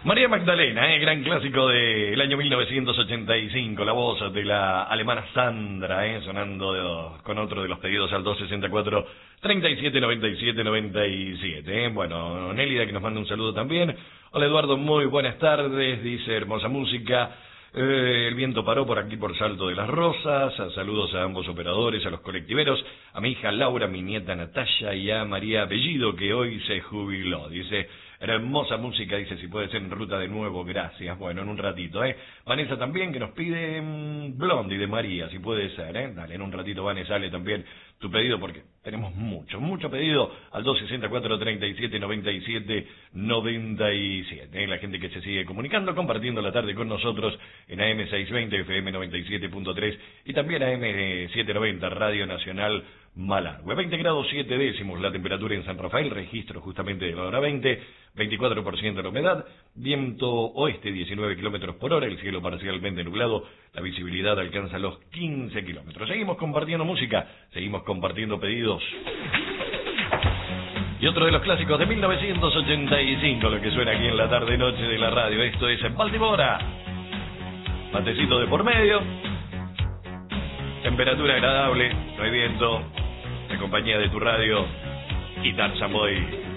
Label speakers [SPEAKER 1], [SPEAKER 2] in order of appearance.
[SPEAKER 1] María Magdalena, gran clásico del año 1985, la voz de la alemana Sandra, sonando con otro de los pedidos al 264 37 97 97. Bueno, Nélida que nos manda un saludo también. Hola Eduardo, muy buenas tardes, dice hermosa música. El viento paró por aquí por Salto de las Rosas. Saludos a ambos operadores, a los colectiveros, a mi hija Laura, mi nieta Natalia y a María Bellido que hoy se jubiló. Dice, hermosa música, dice, si puede ser en ruta de nuevo, gracias. Bueno, en un ratito, Vanessa también que nos pide Blondie de María, si puede ser, Dale, en un ratito Vanessa, sale también tu pedido porque tenemos mucho pedido al 264 37 97 97. La gente que se sigue comunicando, compartiendo la tarde con nosotros en AM620, FM 97.3 y también AM790, Radio Nacional Malargüe. 20 grados 7 décimos la temperatura en San Rafael, registro justamente de la hora 20, 24% la humedad, viento oeste 19 kilómetros por hora, el cielo parcialmente nublado, la visibilidad alcanza los 15 kilómetros. Seguimos compartiendo música, seguimos compartiendo pedidos. Y otro de los clásicos de 1985, lo que suena aquí en la tarde-noche de la radio, esto es en Baltimora. Matecito de por medio, temperatura agradable, no hay viento, la compañía de tu radio y Tarzan Boy.